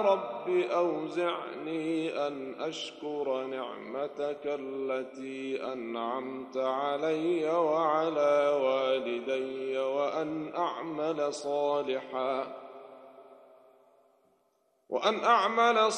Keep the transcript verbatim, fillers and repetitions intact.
رب أوزعني أن أشكر نعمتك التي أنعمت علي وعلى والدي وأن أعمل صالحا وأن أعمل